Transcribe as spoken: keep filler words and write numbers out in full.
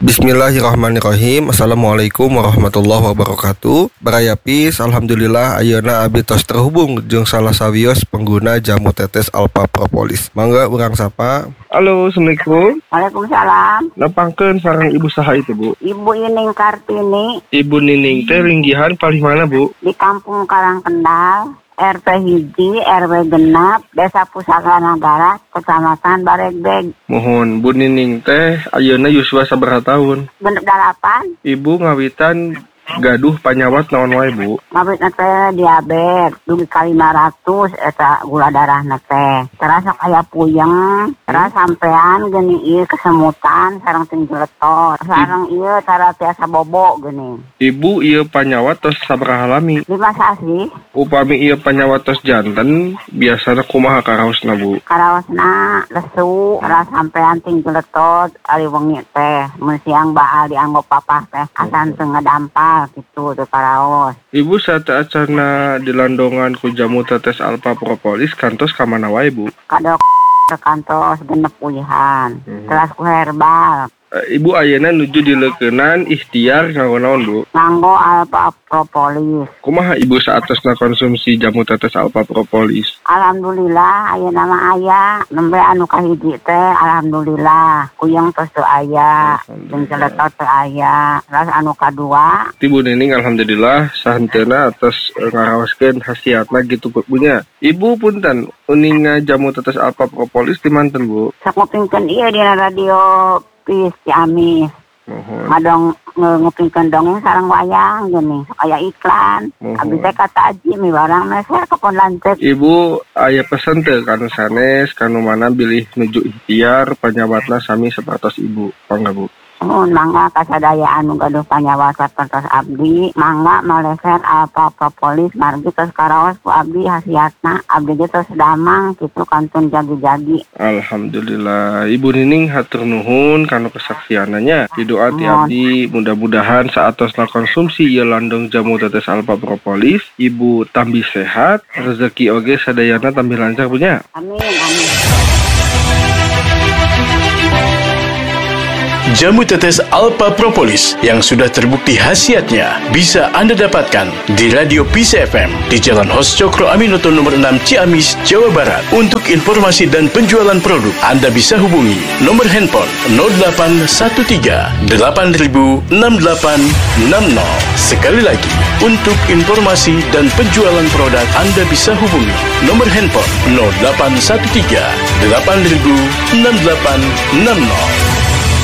Bismillahirrahmanirrahim. Assalamualaikum warahmatullahi wabarakatuh. Barayapis, alhamdulillah ayeuna abdi tos terhubung jeung salah sawios pengguna jamu tetes Alpha Propolis. Mangga urang sapa. Halo, Assalamualaikum. Waalaikumsalam. Nepangkeun sareng ibu saha itu, Bu? Ibu Ining Kartini. Ibu Nining teh ringgihan palih mana, Bu? Di Kampung Karangkendal, R T hiji, R W genap, Desa Pusaka Nagara, Kecamatan Baregbeg. Mohon Bu Nining teh ayeuna yuswa sabaraha taun? Bener dalapan. Ibu ngawitan gaduh panyawat naon wae, Bu? Ngabitna teh diabetes, dugi ka lima ratus eta gula darahna teh. Terasa aya puyeng, terus sampean geuning ieu kesemutan sareng tinjletot. Sareng ieu cara tiasa bobo geuning. Ibu ieu panyawat tos sabaraha lami? Lima sasi. Upami ieu panyawat tos janten, biasana kumaha karaosna, Bu? Karaosna lesu, terus sampean tinjletot ari wengi teh. Mun siang baal dianggo papah teh asan teu ngadampak gitu tuh karaos. Ibu saat acarana dilandongan ku jamu tetes Alpha Propolis kantos ka mana wae, Bu? Kadok ke kantos genep pulihan. Hmm. Terus ku herbal. Ibu ayeuna nuju dileukeunnan ikhtiar nganggo naon, Bu? Nganggo Alpha Propolis. Kumaha Ibu saatosna konsumsi jamu tetes Alpha Propolis? Alhamdulillah ayeuna mah aya, nembe anu kahiji teh alhamdulillah kuyeng tos teu aya, jeung celetot teu aya. Terus anu kadua, Ibu Nining alhamdulillah sahenteuna atas ngaraoskeun khasiatna gitu punya. Ibu punten uninga jamu tetes Alpha Propolis di manten, Bu? Sakupingkeun ieu dina radio Pis Ciamis. Mohon. Ngadong ngupingkeun dongeng sareng wayang geuning, aya iklan. Abdi teh kata Aji mi barang meser kepon lanceuk. Ibu aya pesen teu kanu sanes kanu mana bilih nuju ikhtiar panyawatna sami sapertos Ibu. Mangga, Bu. Mun mangga kasadaya anu gaduh panyawat sapertos abdi, mangga maleser Alpha Propolis margi tos karaos ku abdi hasiatna. Abdi ge tos damang kitu kantun jagi-jagi. Alhamdulillah. Ibu Nining hatur nuhun kanu kesaksiananya. Doa ti abdi mudah-mudahan saatosna konsumsi ieu landong jamu tetes Alpha Propolis, Ibu tambih sehat, rezeki oge sadayana tambih lancar punya. Amin, amin. Jamu tetes Alpha Propolis yang sudah terbukti khasiatnya bisa Anda dapatkan di Radio Pis F M di Jalan Hos Cokro Aminoto nomor enam Ciamis, Jawa Barat. Untuk informasi dan penjualan produk, Anda bisa hubungi nomor handphone nol delapan satu tiga delapan nol enam delapan enam nol. Sekali lagi, untuk informasi dan penjualan produk, Anda bisa hubungi nomor handphone nol delapan satu tiga delapan nol enam delapan enam nol.